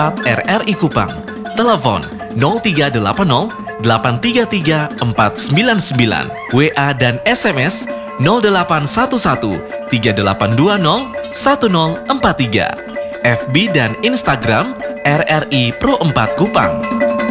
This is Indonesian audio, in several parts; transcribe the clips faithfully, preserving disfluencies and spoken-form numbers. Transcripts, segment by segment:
empat R R I Kupang. Telepon nol tiga delapan nol delapan tiga tiga empat sembilan sembilan. W A dan S M S nol delapan satu satu tiga delapan dua nol satu nol empat tiga. F B dan Instagram R R I Pro empat Kupang.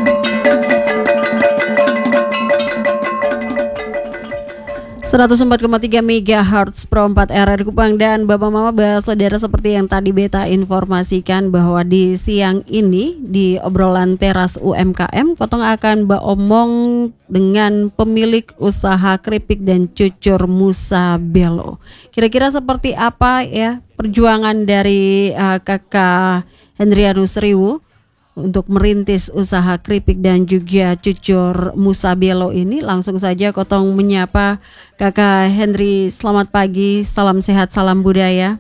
seratus empat koma tiga megahertz Pro empat R R I Kupang. Dan Bapak Mama Saudara, seperti yang tadi Beta informasikan bahwa di siang ini di obrolan teras U M K M Kotong akan beromong dengan pemilik usaha keripik dan cucur Musa Belo. Kira-kira seperti apa ya perjuangan dari uh, Kakak Hendrianus Riwu untuk merintis usaha keripik dan juga cucur Musa Belo ini? Langsung saja Kotong menyapa Kakak Henry. Selamat pagi, salam sehat, salam budaya.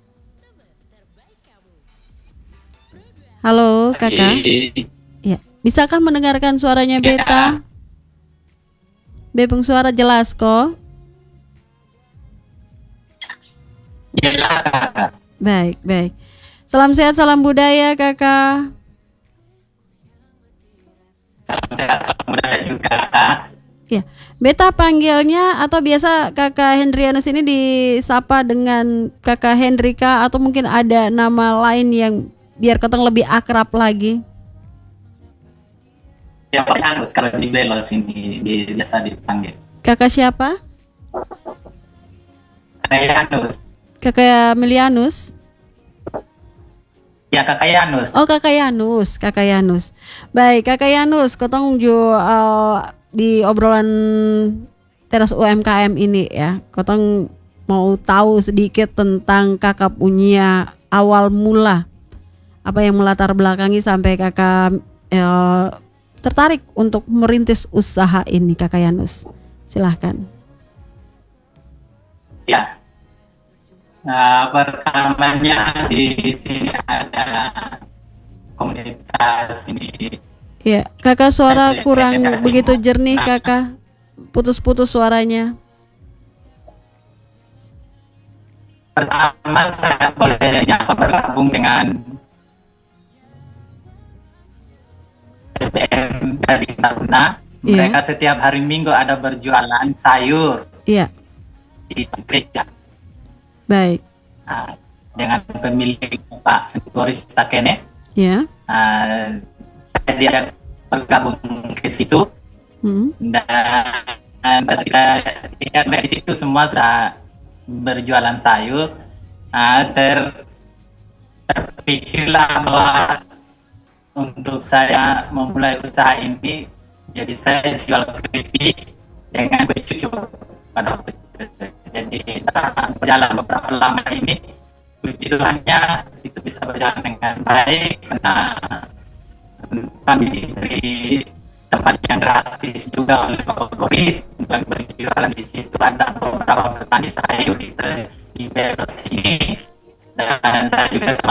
Halo Kakak. Ya, bisakah mendengarkan suaranya Beta? Bepeng suara jelas kok. Baik, baik. Salam sehat, salam budaya Kakak. Salam sehat, salam budaya juga. Ya, Beta panggilnya atau biasa Kakak Hendrianus ini disapa dengan Kakak Hendrika atau mungkin ada nama lain yang biar Kotong lebih akrab lagi? Ya, Pak Yanus, kalau di Belo sini di, biasa dipanggil. Kakak siapa? Kakak Yanus. Kakak Milianus? Ya, Kakak Yanus. Oh, Kakak Yanus, Kakak Yanus. Baik, Kakak Yanus, Kotong juga uh, di obrolan teras U M K M ini ya, Kotong mau tahu sedikit tentang Kakak punya awal mula, apa yang melatar belakangi sampai Kakak uh, tertarik untuk merintis usaha ini, Kakak Yanus. Silahkan. Ya. Nah, pertamanya di sini ada komunitas ini. Ya, Kakak suara kurang begitu jernih, Kakak. Putus-putus suaranya. Pertama saya bolehnya bergabung dengan P T M dari Taruna. Iya. Mereka setiap hari Minggu ada berjualan sayur Iya, di gereja. baik. Nah, dengan pemilik Pak Boris Takene, Ya. uh, saya dia bergabung ke situ. Hmm. Dan pas kita lihat dari situ semua sudah berjualan sayur. Nah, ter terpikirlah bahwa untuk saya memulai usaha ini, jadi saya jual keripik dengan cucur pada waktu itu. Jadi setelah berjalan beberapa lama ini, puji Tuhannya itu bisa berjalan dengan baik karena kami diberi tempat yang gratis juga oleh Bapak Boris untuk berjualan di situ. Ada beberapa petani sayur di di Belo sini, dan saya juga